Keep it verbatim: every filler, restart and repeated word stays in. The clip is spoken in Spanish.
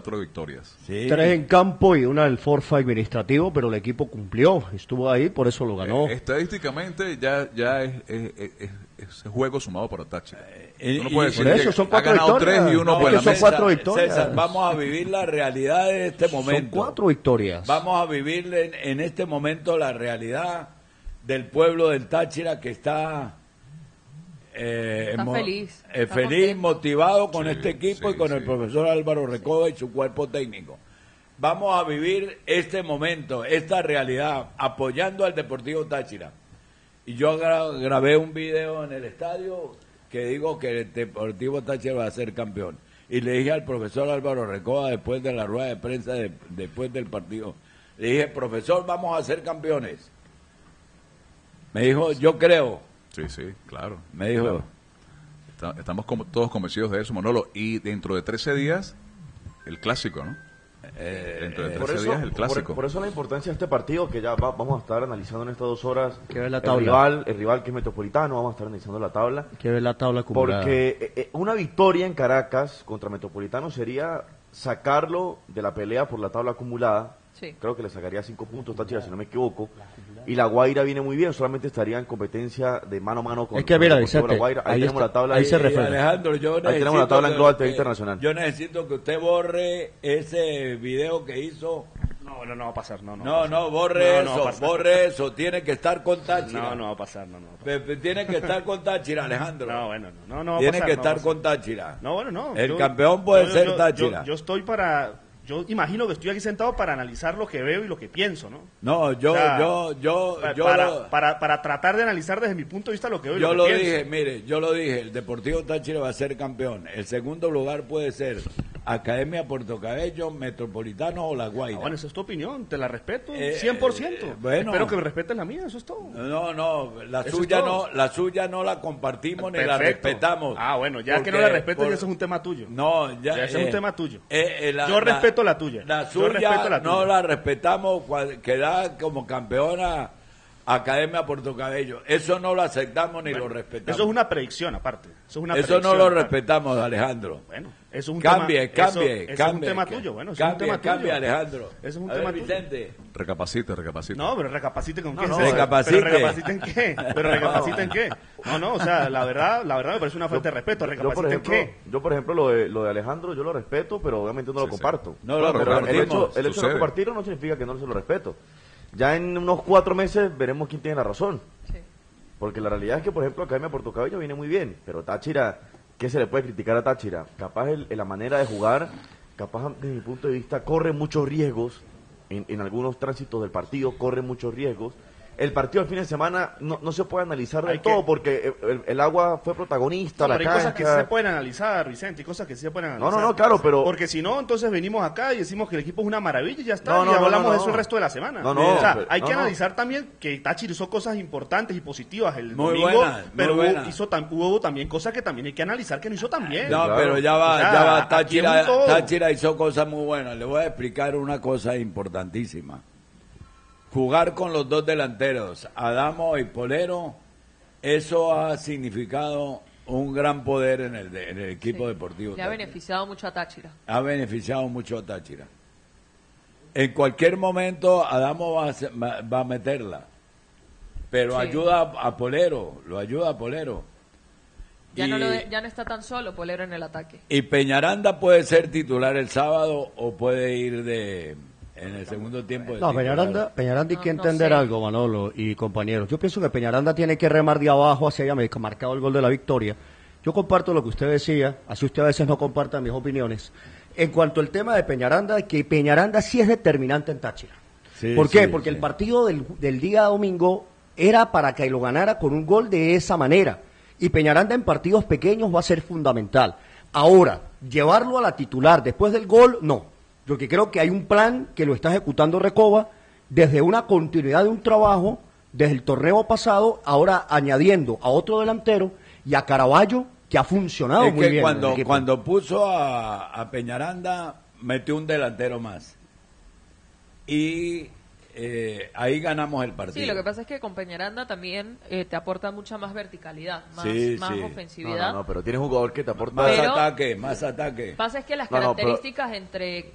cuatro victorias. Sí. Tres en campo y una del forfait administrativo, pero el equipo cumplió, estuvo ahí, por eso lo ganó. Eh, estadísticamente ya ya es, es, es, es, es juego sumado para Táchira. Eh, Uno puede y- decir por que eso son ha cuatro ganado victorias. tres y uno No, por que la son mesa. cuatro victorias. César, vamos a vivir la realidad de este momento. Son cuatro victorias. Vamos a vivir en, en este momento la realidad del pueblo del Táchira que está, eh, Está mo- feliz, eh, está feliz, contento. motivado con Sí, este equipo sí, y con el sí. profesor Álvaro Recoba y su cuerpo técnico. Vamos a vivir este momento, esta realidad, apoyando al Deportivo Táchira. Y yo gra- grabé un video en el estadio que digo que el Deportivo Táchira va a ser campeón. Y le dije al profesor Álvaro Recoba después de la rueda de prensa, de- después del partido, le dije, profesor, vamos a ser campeones. Me dijo, yo creo. Sí, sí, claro. Me dijo, Claro. Está- estamos como todos convencidos de eso, Manolo. Y dentro de trece días, el clásico, ¿no? eh, Dentro de eh, trece días, el clásico. Por, por eso la importancia de este partido que ya va- vamos a estar analizando en estas dos horas. Que ver la el tabla. rival, el rival que es Metropolitano, vamos a estar analizando la tabla. Hay que ver la tabla acumulada. Porque eh, eh, una victoria en Caracas contra Metropolitano sería sacarlo de la pelea por la tabla acumulada. Sí. Creo que le sacaría cinco puntos Táchira, si no me equivoco. Y la Guaira viene muy bien, solamente estaría en competencia de mano a mano con, Es que con mira, el Deportivo Vicente, La Guaira. Ahí, ahí tenemos está- la tabla. ahí ahí. se y refleja. Alejandro, yo Ahí tenemos la necesito tabla en que- Global T V que- Internacional. Yo necesito que usted borre ese video que hizo. No, no, no va a pasar, no, no. No, va a pasar. no, borre No, no va a eso, pasar. borre eso. Tiene que estar con Táchira. No, no va a pasar, no, no. va a pasar. Pe- pe- Tiene que estar con Táchira, Alejandro. No, bueno, no, no, no va a Tiene pasar, que no va a estar pasar. con Táchira. No, bueno, no. El campeón puede yo- ser yo- Táchira. Yo, yo estoy para... Yo imagino que estoy aquí sentado para analizar lo que veo y lo que pienso, ¿no? No, yo, O sea, yo, yo, Pa- yo, para, lo, para, para tratar de analizar desde mi punto de vista lo que veo y yo lo que lo pienso. dije, mire, yo lo dije, el Deportivo Táchira va a ser campeón. El segundo lugar puede ser Academia Puerto Cabello, Metropolitano o La Guaira. Ah, bueno, esa es tu opinión, te la respeto, Eh, cien por ciento. eh, bueno. Espero que me respetes la mía, eso es todo. No, no, la Eso suya es todo. no, la suya no la compartimos ni la Perfecto. respetamos. Ah, bueno, ya que no Porque la respeto, por- ya eso es un tema tuyo. No, ya, Ya ese es un tema tuyo. eh, eh, la- Yo la- respeto la tuya. La Yo suya respeto la no tuya. la respetamos, cua- queda como campeona Academia Puerto Cabello. Eso no lo aceptamos ni lo respetamos. Eso es una predicción aparte. Eso es una Eso predicción no lo aparte. respetamos, Alejandro. Bueno, eso es un Cambie, tema, cambie, eso, eso cambie. es un tema tuyo, bueno, eso cambie, es un tema cambie, tuyo. Alejandro. Eso es un A tema ver, tuyo. Vicente. Recapacite, recapacite. No, pero recapacite con No, qué. no, César? recapacite. ¿Pero recapacite en qué? ¿Pero recapacite en qué? No, no, o sea, la verdad, la verdad me parece una falta de respeto. Yo, por ¿Recapacite en ejemplo, qué? yo, por ejemplo, lo de, lo de Alejandro, yo lo respeto, pero obviamente no lo Sí, sí. comparto. No lo pero el compartimos. hecho, el hecho de Sucede. no compartirlo no significa que no se lo respeto. Ya en unos cuatro meses veremos quién tiene la razón. Sí. Porque la realidad es que, por ejemplo, Academia Puerto Cabello viene muy bien, pero Táchira, ¿qué se le puede criticar a Táchira? Capaz el- en la manera de jugar, capaz desde mi punto de vista, corre muchos riesgos, en, en algunos tránsitos del partido corre muchos riesgos. El partido del fin de semana no, no se puede analizar del Hay que- todo porque el, el agua fue protagonista, No, la pero hay cosas que sí cancha. se pueden analizar, Vicente, hay cosas que sí se pueden No, analizar. no, no, claro, pero- Porque si no, entonces venimos acá y decimos que el equipo es una maravilla y ya está, No, no, y no, hablamos no, de no. eso el resto de la semana. No, no, o sea, pero- hay no, que no. analizar también que Táchira hizo cosas importantes y positivas el Muy domingo, buenas, muy pero hubo, buenas. hizo tam- hubo también cosas que también hay que analizar que no hizo tan bien. No, claro. pero ya va, O sea, ya va. aquí Táchira, es un todo. Táchira hizo cosas muy buenas. Le voy a explicar una cosa importantísima. Jugar con los dos delanteros, Adamo y Polero, eso ha significado un gran poder en el, de- en el equipo Sí. deportivo. Le ha Táchira. beneficiado mucho a Táchira. Ha beneficiado mucho a Táchira. En cualquier momento Adamo va a, se- va va a meterla, pero Sí. ayuda a, a Polero, lo ayuda a Polero. Ya, Y- no lo de- ya no está tan solo Polero en el ataque. Y Peñaranda puede ser titular el sábado o puede ir de en el segundo tiempo. de No, titular. Peñaranda, Peñaranda hay No, que no entender sé. algo, Manolo y compañeros. Yo pienso que Peñaranda tiene que remar de abajo hacia allá, me ha marcado el gol de la victoria. Yo comparto lo que usted decía, así usted a veces no comparta mis opiniones. En cuanto al tema de Peñaranda, que Peñaranda sí es determinante en Táchira. Sí, ¿Por qué? sí, Porque sí. el partido del, del día domingo era para que lo ganara con un gol de esa manera. Y Peñaranda en partidos pequeños va a ser fundamental. Ahora, llevarlo a la titular después del gol, no. Yo que creo que hay un plan que lo está ejecutando Recoba desde una continuidad de un trabajo desde el torneo pasado, ahora añadiendo a otro delantero y a Caraballo, que ha funcionado Es muy que bien. en el cuando, equipo. cuando puso a, a Peñaranda, metió un delantero más. Y eh, ahí ganamos el partido. Sí, lo que pasa es que con Peñaranda también eh, te aporta mucha más verticalidad, más, Sí, más sí. No, ofensividad. no, no, pero tienes un jugador que te aporta. Más Pero- ataque, más ataque. Pasa es que las No, no, pero- características entre